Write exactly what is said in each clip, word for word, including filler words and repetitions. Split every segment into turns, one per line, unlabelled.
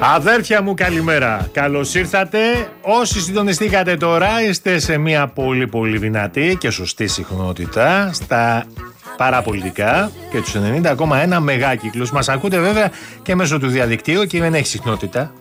Αδέρφια μου, καλημέρα. Καλώς ήρθατε. Όσοι συντονιστήκατε τώρα, είστε σε μια πολύ πολύ δυνατή και σωστή συχνότητα στα παραπολιτικά και τους ενενήντα κόμμα ένα μεγάκυκλους. Μας ακούτε βέβαια και μέσω του διαδικτύου και δεν έχει συχνότητα.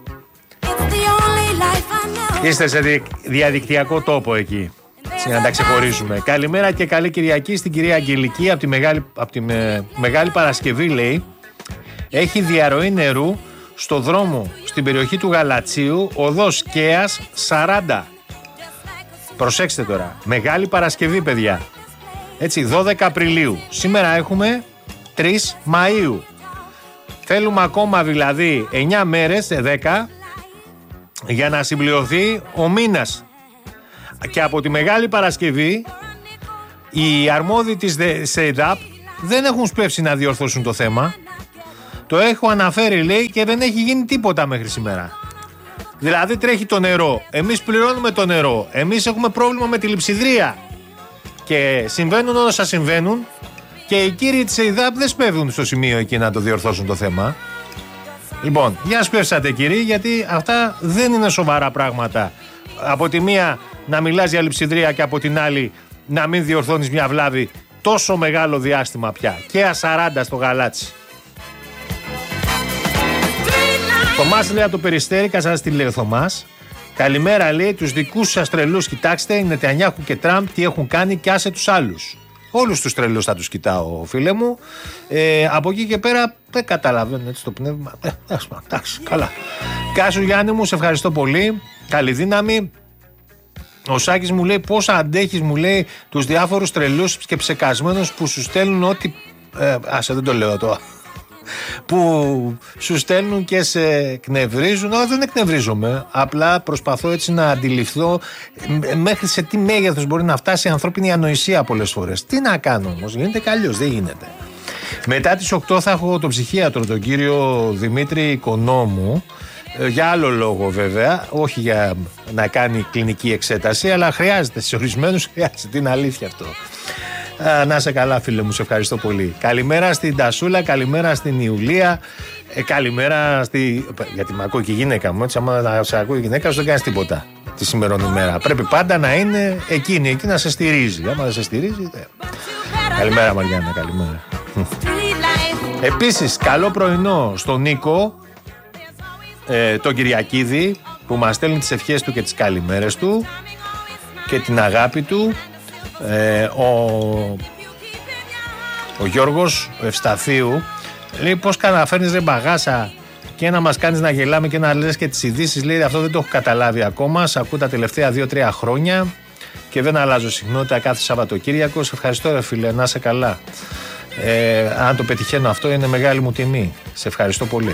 Είστε σε διαδικτυακό τόπο εκεί. Να τα ξεχωρίζουμε. Καλημέρα και καλή Κυριακή στην κυρία Αγγελική από τη Μεγάλη, από τη με, Μεγάλη Παρασκευή, λέει. Έχει διαρροή νερού στο δρόμο στην περιοχή του Γαλατσίου, οδός Κέας σαράντα. Προσέξτε τώρα, Μεγάλη Παρασκευή, παιδιά. Έτσι, δώδεκα Απριλίου. Σήμερα έχουμε τρεις Μαΐου. Θέλουμε ακόμα δηλαδή εννιά μέρες, δέκα, για να συμπληρωθεί ο μήνας. Και από τη Μεγάλη Παρασκευή οι αρμόδιοι της ΣΕΙΔΑΠ δεν έχουν σπεύσει να διορθώσουν το θέμα. Το έχω αναφέρει, λέει, και δεν έχει γίνει τίποτα μέχρι σήμερα. Δηλαδή τρέχει το νερό, εμείς πληρώνουμε το νερό, εμείς έχουμε πρόβλημα με τη λειψιδρία και συμβαίνουν όσα συμβαίνουν και οι κύριοι της ΣΕΙΔΑΠ δεν σπέβουν στο σημείο εκεί να το διορθώσουν το θέμα. Λοιπόν, για σπεύσατε κύριοι, γιατί αυτά δεν είναι σοβαρά πράγματα. Από τη μία να μιλάς για λειψιδρία και από την άλλη να μην διορθώνεις μια βλάβη τόσο μεγάλο διάστημα πια. Και σαράντα στο Γαλάτσι. Θωμάς, λέει, από το Περιστέρι, σας τη λέει ο Θωμάς. Καλημέρα, λέει, τους δικούς σας τρελούς κοιτάξτε, οι Νετανιάχου και Τραμπ τι έχουν κάνει και άσε τους άλλους. Όλους τους τρελούς θα τους κοιτάω, φίλε μου. Ε, από εκεί και πέρα δεν καταλαβαίνω έτσι το πνεύμα. Ε, εντάξει, καλά. Κάσου Γιάννη μου, σε ευχαριστώ πολύ. Καλή δύναμη. Ο Σάκης μου λέει πώς αντέχεις, μου λέει, τους διάφορους τρελούς και ψεκασμένους που σου στέλνουν ό,τι... Ε, άσε, δεν το λέω τώρα. Που σου στέλνουν και σε εκνευρίζουν. Όχι, δεν εκνευρίζομαι. Απλά προσπαθώ έτσι να αντιληφθώ μέχρι σε τι μέγεθος μπορεί να φτάσει η ανθρώπινη ανοησία πολλές φορές. Τι να κάνω όμως, γίνεται καλλιώς, δεν γίνεται. Μετά τις οκτώ θα έχω τον ψυχίατρο, τον κύριο Δημήτρη Οικονόμου. Για άλλο λόγο βέβαια, όχι για να κάνει κλινική εξέταση, αλλά χρειάζεται, σε ορισμένους χρειάζεται, είναι αλήθεια αυτό. Α, να είσαι καλά, φίλε μου, σε ευχαριστώ πολύ. Καλημέρα στην Τασούλα, καλημέρα στην Ιουλία, ε, καλημέρα στη... γιατί με ακούει και η γυναίκα μου, έτσι άμα σε ακούει η γυναίκα σου δεν κάνεις τίποτα τη σημερινή ημέρα. Πρέπει πάντα να είναι εκείνη, εκεί να σε στηρίζει. Άμα δεν σε στηρίζει, δεν... Καλημέρα Μαριάννα, καλημέρα. Επίσης, καλό πρωινό στον Νίκο, ε, τον Κυριακίδη, που μας στέλνει τις ευχές του και τις καλημέρες του και την αγάπη του. Ε, ο, ο Γιώργος Ευσταθίου λέει πως καταφέρνεις ρε μπαγάσα και να μας κάνεις να γελάμε και να λες και τις ειδήσεις, λέει, αυτό δεν το έχω καταλάβει ακόμα, σ' ακούω τα τελευταία δύο τρία χρόνια και δεν αλλάζω συχνότητα κάθε Σαββατοκύριακο. Σε ευχαριστώ ρε φίλε, να είσαι καλά. ε, αν το πετυχαίνω αυτό είναι μεγάλη μου τιμή, σε ευχαριστώ πολύ.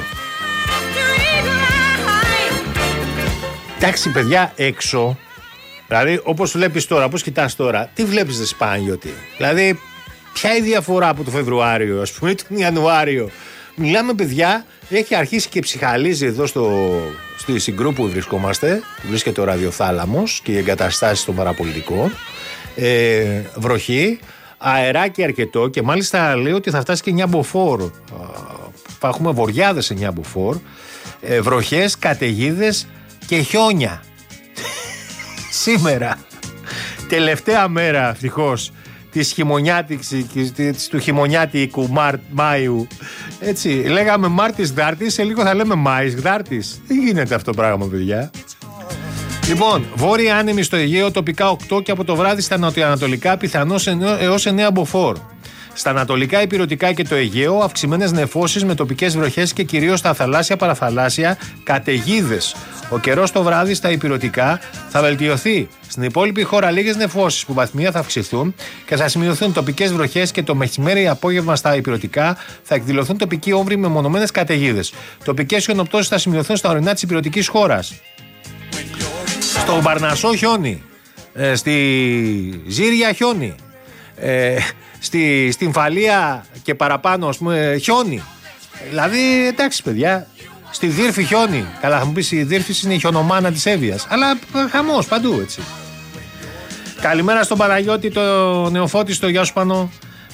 Εντάξει παιδιά, έξω, δηλαδή όπως βλέπεις τώρα, πώς κοιτάς τώρα, τι βλέπεις δε Σπάνιωτη? Δηλαδή ποια είναι η διαφορά από το Φεβρουάριο, ας πούμε, τον Ιανουάριο? Μιλάμε παιδιά, έχει αρχίσει και ψυχαλίζει εδώ στο, στη συγκρού που βρισκόμαστε, που βρίσκεται ο ραδιοθάλαμος και οι εγκαταστάσεις των παραπολιτικών, ε, βροχή, αεράκι αρκετό και μάλιστα λέει ότι θα φτάσει και εννιά μποφόρ, θα έχουμε βοριάδες εννιά μποφόρ, ε, βροχές, καταιγίδες και χιόνια. Σήμερα, τελευταία μέρα ευτυχώς της χειμωνιάτικης, του χειμωνιάτικου Μάιου. Έτσι, λέγαμε Μάρτης Δάρτης, σε λίγο θα λέμε Μάης Δάρτης. Δεν γίνεται αυτό το πράγμα, παιδιά. Λοιπόν, βόρεια άνεμη στο Αιγαίο, τοπικά οκτώ και από το βράδυ στα νοτιοανατολικά πιθανώς έως εννέα μποφόρ. Στα ανατολικά, ηπειρωτικά και το Αιγαίο, αυξημένες νεφώσεις με τοπικές βροχές και κυρίως στα θαλάσσια παραθαλάσσια καταιγίδες. Ο καιρός το βράδυ στα ηπειρωτικά θα βελτιωθεί. Στην υπόλοιπη χώρα λίγες νεφώσεις που βαθμία θα αυξηθούν και θα σημειωθούν τοπικές βροχές και το μεσημέρι απόγευμα στα ηπειρωτικά θα εκδηλωθούν τοπικοί όμβροι με μονομένες καταιγίδες. Τοπικές χιονοπτώσεις θα σημειωθούν στα ορεινά της ηπειρωτικής χώρας. Στο Μπαρνασό χιόνι. Ε, στη Ζήρια χιόνι. Ε, στη, στην Φαλία και παραπάνω, ας πούμε, χιόνι. Δηλαδή, εντάξει, παιδιά, στη Δύρφη χιόνι. Καλά, θα μου πεις η Δύρφη είναι η χιονομάνα της Εύβοιας. Αλλά χαμός παντού, έτσι. Καλημέρα στον Παναγιώτη, το νεοφώτιστο, γεια σου Πανώ.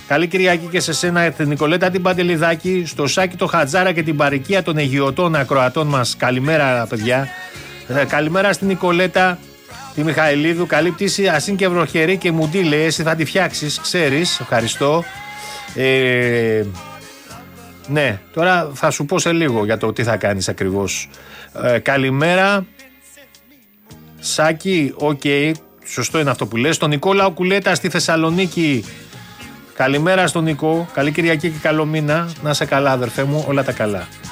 Καλή Κυριακή και σε σένα, την Νικολέτα την Παντελιδάκη, στο Σάκη το Χατζάρα και την παροικία των Αιγιωτών ακροατών μας. Καλημέρα, παιδιά. Ε, καλημέρα στην Νικολέτα, τη Μιχαηλίδου. Καλή πτήση, ασύν και βροχερή και μουντή, λέει. Εσύ θα τη φτιάξεις, ξέρεις. Ευχαριστώ. Ε, ναι, τώρα θα σου πω σε λίγο για το τι θα κάνεις ακριβώς. Ε, καλημέρα, Σάκη, οκ, okay, σωστό είναι αυτό που λες. Τον Νικόλαο Κουλέτα στη Θεσσαλονίκη. Καλημέρα στον Νικό. Καλή Κυριακή και καλό μήνα. Να είσαι καλά, αδερφέ μου, όλα τα καλά.